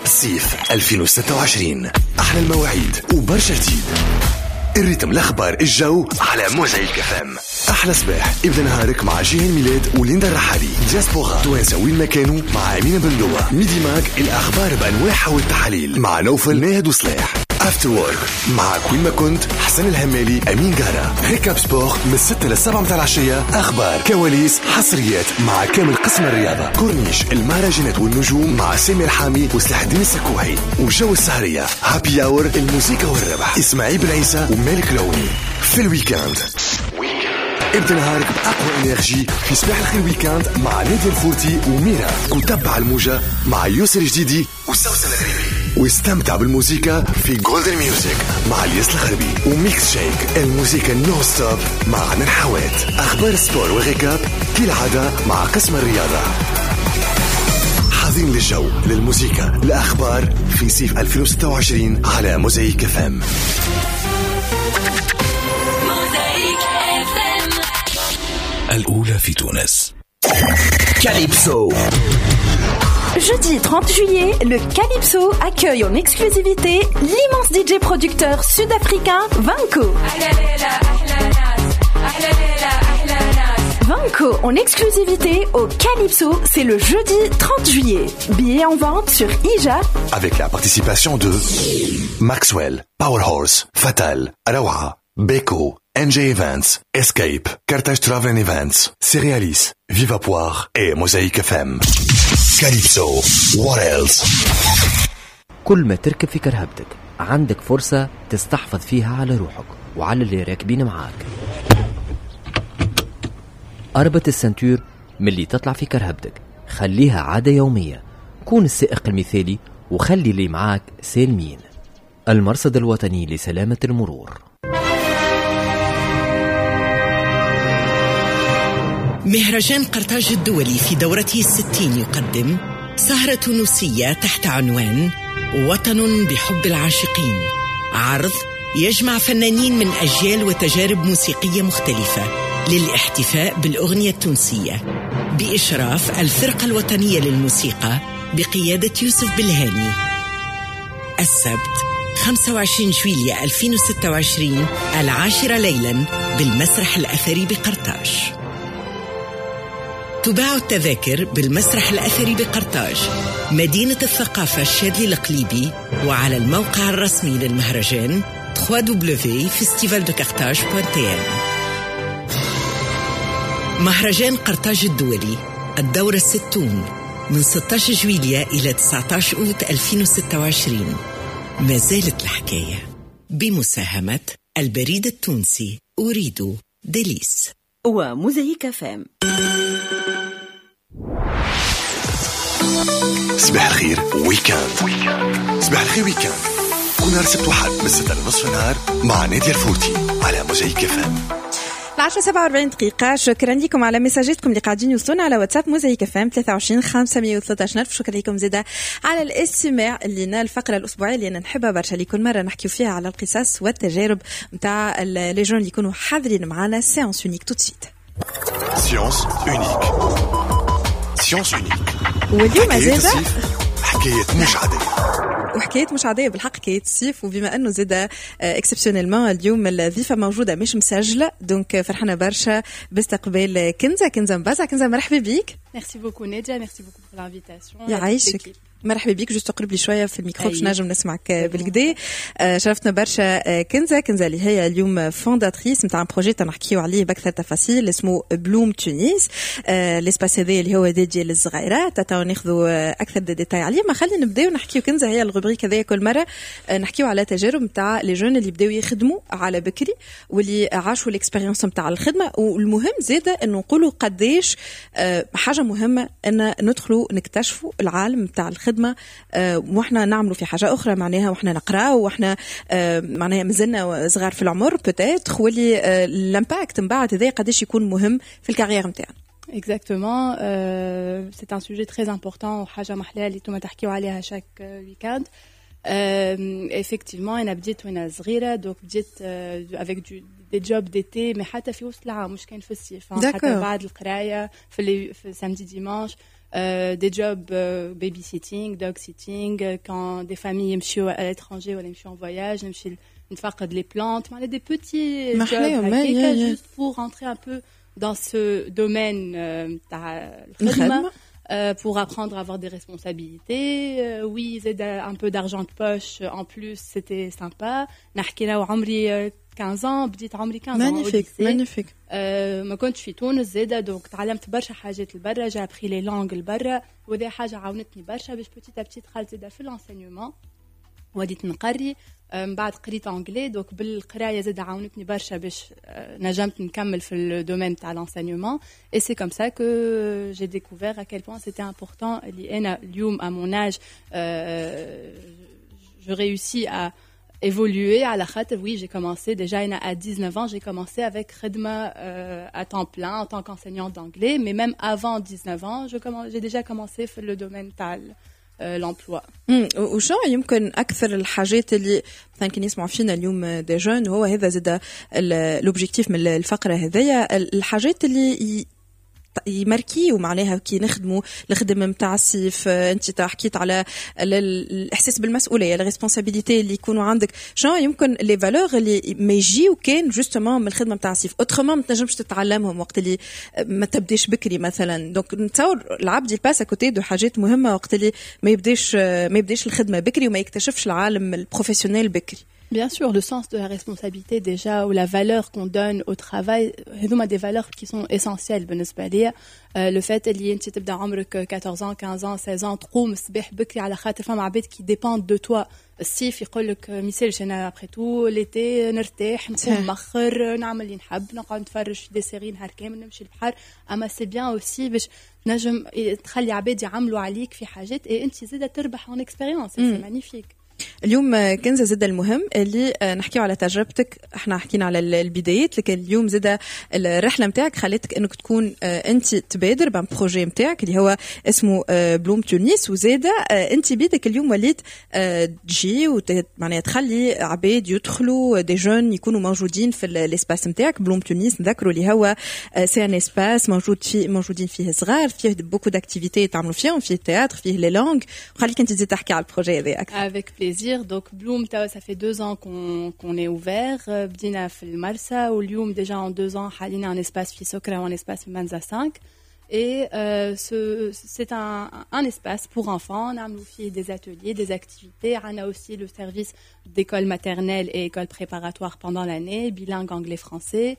صيف 2026. أحلى المواعيد وبرشا جديد. الريتم، الأخبار، الجو على موزايك FM. أحلى صباح ابدأ نهارك مع جيهان ميلاد وليندا الرحالي. دياسبورا توانسة وين ما كانوا مع أمينة بندوة. ميدي ماك الأخبار بأنواعها والتحاليل مع نوفل ناهد وصلاح. افتر وورك مع كل ما كنت حسن الهمالي أمين جارة. ريكاب سبور من 6 ل 7 متاع العشية. أخبار، كواليس، حصريات مع كامل قسم الرياضة. كورنيش، المهرجانات والنجوم مع سامي الحامي وسلاح الدين السكوحي. وجو السهرية هابي أور، الموسيقى والربح إسماعيل بن عيسى ومالك لوني. في الويكاند ابدأ نهارك بأقوى إنرجي في صباح الخير ويكاند مع نادية الفورتي وميرا. وتبع الموجة مع يوسر جديدي وسوسن الغريبي. واستمتع بالموسيقى في جولدن ميوزك مع الياس الخربي. وميكس شيك، الموسيقى نو ستوب مع عنان حوات. أخبار السبور وغيكاب كالعادة مع قسم الرياضة. حاضرين للجو، للموسيقى، لأخبار في صيف 2026 على موزايك FM. الأولى في تونس. Calypso. Jeudi 30 juillet, le Calypso accueille en exclusivité l'immense DJ producteur sud-africain Vanco. Vanco en exclusivité au Calypso, c'est le jeudi 30 juillet. Billets en vente sur IJA. Avec la participation de Maxwell, Powerhorse, Fatal, Arawa, Beko, NJ Events, Escape, Carthage Travel Events, Cerealis, Viva Poire et Mosaïque FM. Calypso, what else? كل ما تركب في كرهبتك عندك فرصة تستحفظ فيها على روحك وعلى اللي راكبين معاك. أربط السنتور ملي تطلع في كرهبتك، خليها عادة يومية. كون السائق المثالي وخلي اللي معاك سالمين. المرصد الوطني لسلامة المرور. مهرجان قرطاج الدولي في دورته 60 يقدم سهرة تونسية تحت عنوان وطن بحب العاشقين. عرض يجمع فنانين من أجيال وتجارب موسيقية مختلفة للاحتفاء بالأغنية التونسية بإشراف الفرقة الوطنية للموسيقى بقيادة يوسف بالهاني. السبت 25 جويلية 2026 10 ليلا بالمسرح الأثري بقرطاج. تباع التذاكر بالمسرح الأثري بقرطاج، مدينة الثقافة الشاذلي القليبي، وعلى الموقع الرسمي للمهرجان www.festivaldecarthage.tn. مهرجان قرطاج الدولي الدورة 60 من 16 جويلية إلى 19 أوت 2026. ما زالت الحكاية بمساهمة البريد التونسي أريد ديليس وموزايك FM. صباح الخير ويكاند. صباح الخير ويكاند كل نهار سبت وحد من 6 لنصف النهار مع نادية الفورتي على موزايك FM. 10:47 دقيقة. شكرا لكم على مساجاتكم اللي قاعدين يوصلونا على واتساب موزايك FM 23 513 ألف. شكرا لكم زيادة على الاستماع لنا. الفقرة الأسبوعية اللي أنا نحبها برشا اللي كل مرة نحكي فيها على القصص والتجارب متاع لي جون اللي يكونوا حاضرين معنا. سيانس أونيك تو سيت. سيانس أونيك. سيانس أونيك. واليوم زيادة حكاية مش عادية. وحكاية مش عادية بالحق، حكاية الصيف. وبما أنه زادة اكسبسيونيلمون اليوم الضيفة موجودة مش مسجلة، دونك فرحنا برشا باستقبال كنزة مبازع. كنزة مرحبا بيك. ميرسي بوكو نادية، ميرسي بوكو pour l'invitation. يعيشك. مرحبا بيك. جوست قرب لي شويه في الميكرو باش نجم نسمعك بالكدا. شرفتنا برشا كنزه اللي هي اليوم فونداتريس نتاع بروجي تنحكيو عليه باكثر تفاصيل اسمه بلوم تونس. ليسباس هذا اللي هو ديدي للصغيرات تاو ناخذوا اكثر ديتاي عليه. ما خلينا نبداو نحكيو كنزه، هي الروبريك هذايا كل مره نحكيو على تجارب نتاع لي جون اللي بداو يخدموا على بكري واللي عاشوا الاكسبيريونس نتاع الخدمه. والمهم زاده انه نقولوا قداش حاجه مهمه ان ندخلوا نكتشفوا العالم نتاع الخدمه واحنا نعملوا في حاجه اخرى معناها، واحنا نقراو واحنا معناها مازلنا صغار في العمر بوتيتر، واللي الامباكت من بعد هذا قداش يكون مهم في الكارير نتاعنا. Exactement, c'est un sujet très important وحاجه محلاه اللي نتوما تحكيو عليها شاك ويكاند. effectivement انا بديت وانا صغيره، دوك بديت avec des jobs d'été mais حتى في وسط العام مش كان في الصيف، حتى بعد القرايه في سامدي ديمانش des jobs babysitting, dog sitting, quand des familles يمشيو à l'étranger ولا يمشيو en voyage, نمشي نفقد les plantes, des petits jobs juste pour rentrer un peu dans ce domaine pour apprendre à avoir des responsabilités. Oui, un peu d'argent de poche en plus, c'était sympa. نحكي لو عمري 15 ans, بديت عمري 15 ans. magnifique. ما كنتش في تونس زاده دونك تعلمت برشا حاجات لبرا جا ابخي لي لونغ لبرا وهذه حاجه عاونتني برشا باش بوتيت ا بوتيت دخلت زاده في الانسينيومون وليت نقري من بعد قريت انجلي دونك بالقرايه زاده عاونتني برشا باش نجمت نكمل في الدومين تاع الانسينيومون et c'est comme ça que j'ai découvert à quel point c'était important اللي انا اليوم à mon âge je réussis à évoluer à la khater. Oui, j'ai commencé déjà à 19 ans, j'ai commencé avec khidma à temps plein en tant qu'enseignante d'anglais, mais même avant 19 ans, j'ai déjà commencé في le domaine تاع l'emploi. وشو يمكن اكثر الحاجات اللي مثلا كي نسمعوا فينا اليوم دي جون هو هذا زاد الاوبجيكتيف من الفقره هذيا الحاجات اللي يماركيو معناها كي نخدموا الخدمه نتاع الصيف انت حكيت على الاحساس بالمسؤوليه الريسبونسابيلتي اللي يكونوا عندك شنو يمكن لي فالور اللي ما يجيو كان جوستومون من الخدمه نتاع الصيف اوترومون ما تنجمش تتعلمهم وقت اللي ما تبداش بكري مثلا دونك نتصور العبد يباس كوتي دو حاجات مهمه وقت اللي ما يبداش الخدمه بكري وما يكتشفش العالم البروفيسيونيل بكري. Bien sûr, le sens de la responsabilité déjà ou la valeur qu'on donne au travail, هذوما des valeurs qui sont essentielles بالنسبة لي. Le fait اللي انت تبدا عمرك 14 ans, 15 ans, 16 ans تقوم الصباح بكري على خاطر فما عباد qui dépendent de toi. الصيف يقول لك ميسالش انا après tout l'été نرتاح نقوم مخر نعمل اللي نحب نقعد نتفرج في دي سيري نهار كامل نمشي البحر اما سي بيان اوسي باش نجم تخلي عباد يعملوا عليك في حاجات et انت زاده تربح en expérience. C'est magnifique. اليوم كنزة زاد المهم اللي نحكيو على تجربتك احنا حكينا على البدايات لكن اليوم زاد الرحله نتاعك خلتك انك تكون انت تبادر بان بروجي نتاعك اللي هو اسمه بلوم تونس وزاد انت بيدك اليوم وليت تجي معناها تخلي عباد يدخلوا دي جون يكونوا موجودين في الاسباس نتاعك بلوم تونس نذكروا اللي هو سي ان اسباس موجودين فيه صغار فيه بوكو داكتيفيتي تعملوا فيهم فيه تياتر فيه لي لونغ خليك انت تزيد تحكي على البروجي هذاك. Donc Bloom, ça fait 2 ans qu'on est ouvert. Bdina في المرسى واليوم déjà en 2 ans حالينا un espace في سكرة ou un espace في منزا 5 et c'est un espace pour enfants. On a des ateliers, des activités. On a aussi le service d'école maternelle et école préparatoire pendant l'année, bilingue anglais-français.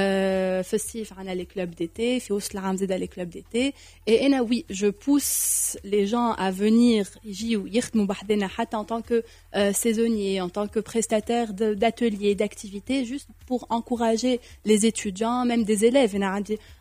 فالصيف عنا les clubs d'été في وسط العام زاد les clubs d'été et أنا oui je pousse les gens à venir يجيو يخدموا بحدنا حتى en tant que saisonnier en tant que prestataire d'ateliers d'activités juste pour encourager les étudiants même des élèves. أنا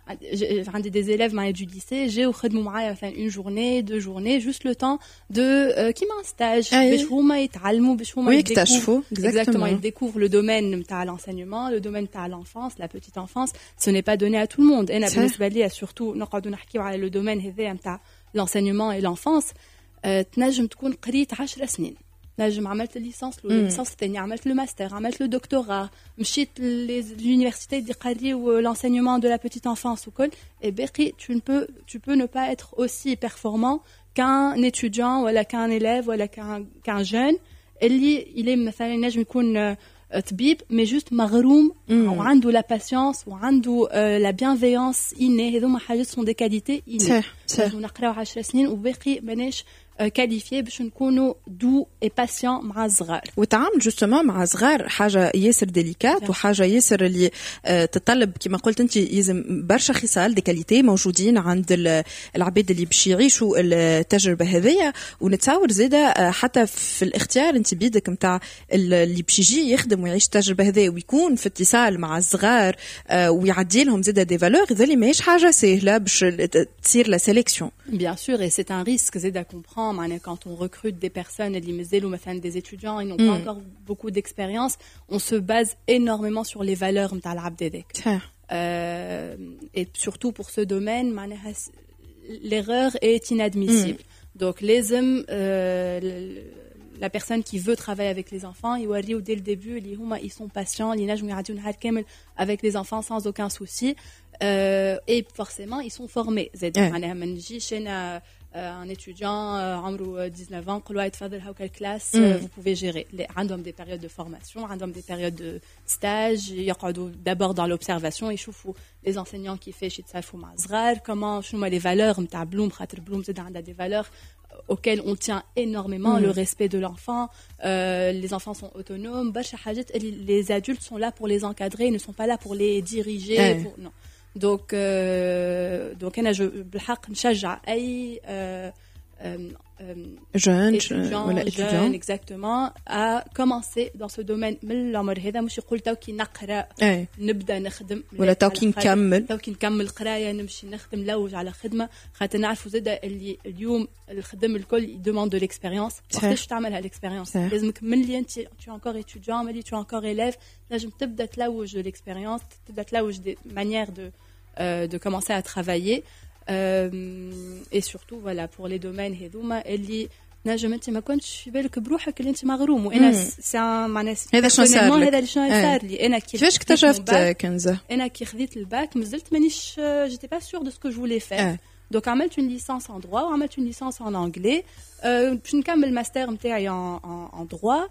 عندي des élèves معايا du lycée جاو خدموا معايا مثلا une journée 2 journées juste le temps de كيما un stage باش هما يتعلموا باش هما يكتشفوا exactement ils découvrent le domaine نتاع l'enseignement le domaine تاع l'enfance la petite enfance ce n'est pas donné à tout le monde. أنا بالنسبة لي surtout نقعدوا نحكيو على le domaine هذا نتاع l'enseignement et l'enfance تنجم تكون قريت 10 سنين نجم عملت الليسانس الليسانس الثاني عملت لو ماستر عملت لو دكتوراه مشيت لليونيفرسيتي اللي قريو l'enseignement de la petite enfance وكل et باقي tu peux ne pas être aussi performant qu'un étudiant ولا qu'un élève ولا qu'un jeune اللي مثلا نجم يكون طبيب mais juste مغروم وعنده la patience وعنده la bienveillance innée هذوما حاجات sont des qualités innées. نقراو 10 سنين وباقي ماناش كاليفيه باش نكونوا دو اي باسيون مع الصغار وتعامل جوستومون مع الصغار حاجه ياسر ديليكات وحاجه ياسر اللي تطلب كما قلت انت يلزم برشا خصال دي كاليتي موجودين عند العباد اللي باش يعيشوا التجربه هذيا ونتصور زاده حتى في الاختيار انت بيدك نتاع اللي باش يجي يخدم ويعيش التجربه هذيا ويكون في اتصال مع الصغار ويعدي لهم زاده دي فالور ذلي ماهيش حاجه سهله باش تصير لا سيليكسيون. Bien sûr et c'est un risque زاده comprendre quand on recrute des personnes des étudiants ils n'ont pas encore beaucoup d'expérience on se base énormément sur les valeurs نتاع العبد هذاك et surtout pour ce domaine l'erreur est inadmissible donc لازم la personne qui veut travailler avec les enfants, dès le début, ils sont patients, avec les enfants sans aucun souci. Et forcément, ils sont formés. Un étudiant, 19 ans, classe, vous pouvez gérer. Ils ont des périodes de formation, ils ont des périodes de stage. D'abord dans l'observation, ils voient les enseignants qui font comment, les valeurs, Bloom, des valeurs auxquelles on tient énormément, le respect de l'enfant, les enfants sont autonomes, les adultes sont là pour les encadrer, ils ne sont pas là pour les diriger. Non. Donc أنا بالحق نشجع أي jeune exactement à commencer dans ce domaine من العمر هذا مش يقول توكي نقرأ نبدأ نخدم ولا توكي نكمل قراية نمشي نخدم لوج على خدمة خاطر نعرفوا زاد اللي اليوم الخدم الكل يدوموند دو ليكسبيريونس وقتاش تعملها ليكسبيريونس لازمك من اللي انت tu es encore étudiant من اللي tu es encore élève لازم تبدأ تلوج l'expérience تبدأ تلوج des manières de commencer à travailler et surtout voilà pour les domaines هذوما اللي نجم انت ما كنتش في بالك بروحك اللي انت مغروم وانا معناها هذا شنو صار لك هذا اللي شنو صار لي انا كيفاش اكتشفت كنزه انا كي خديت الباك مازلت مانيش جيتي با سور دو سكو جو فولي فير دونك عملت اون ليسانس ان droit وعملت اون ليسانس ان انجلي باش نكمل الماستر نتاعي ان droit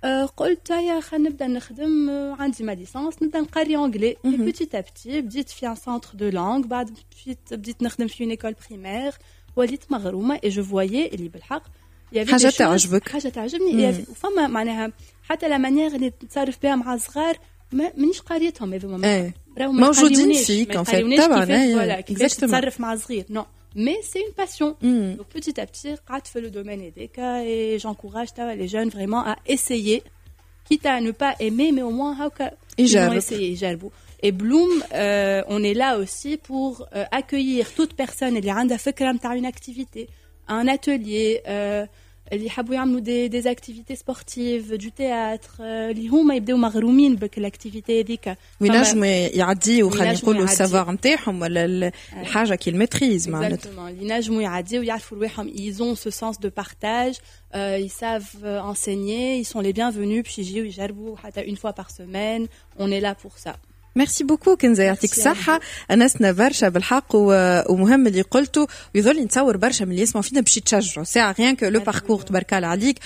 قلت يا خلينا نبدا نخدم عندي ما ليسانس نبدا نقري انجلي بيتي ابتي بديت في ان سنتر دو لانغ بعد بديت نخدم في اون ايكول بريمير وليت مغرومه اي جو فوايي اللي بالحق حاجه تعجبك حاجه تعجبني وفما معناها حتى لا مانيير اللي نتصرف بها مع الصغار مانيش قاريتهم هذوما موجودين فيك ان فيت طبعا كيفاش تتصرف مع صغير نو mais c'est une passion. Donc petit à petit, قعدت في le domaine EDECA et j'encourage les jeunes vraiment à essayer, quitte à ne pas aimer, mais au moins ils vont essayer, يجربوا. Et Bloom, on est là aussi pour accueillir toute personne اللي عندها فكرة نتاع une activité, un atelier, اللي يحبوا يعملوا des activités sportives, du théâtre, اللي هما يبداو مغرومين بك الاكتيفيتي هذيك وينجموا يعديوا خلينا نقولوا السافوار نتاعهم ولا الحاجه كي الميتريز معناتها اللي ينجموا يعديوا يعرفوا رواحهم ils ont ce sens de partage ils savent enseigner ils sont les bienvenus باش يجيو يجربوا حتى une fois par semaine on est là pour ça. ميرسي بوكو كنزة يعطيك الصحة أنسنا برشا بالحق ومهم اللي قلته ويظل نتصور برشا من اللي يسمعوا فينا باش يتشجعوا ساعة غيان كو لو باركور تبارك الله عليك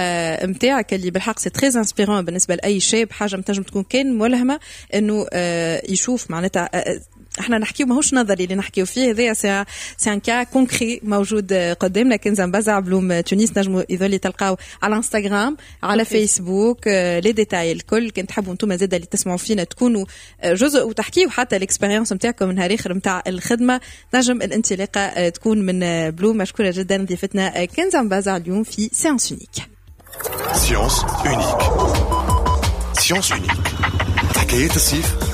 متاعك اللي بالحق سي تري انسبيرون بالنسبة لأي شاب حاجة متنجم تكون كان ملهمة إنه يشوف معناتها احنا نحكيو ماهوش نظري اللي نحكيو فيه هذايا سي ان كا كونكري موجود قدامنا كنزة مبزع بلوم تونس نجموا يظل تلقاو على انستغرام على فيسبوك لي ديتاي الكل كنت تحبوا انتم زاده اللي تسمعوا فينا تكونوا جزء وتحكيو حتى الاكسبيرينس نتاعكم نهار اخر نتاع الخدمه نجم الانطلاقه تكون من بلوم. مشكوره جدا ضيفتنا كنزة مبزع اليوم في سيانس اونيك. سيانس اونيك حكايات الصيف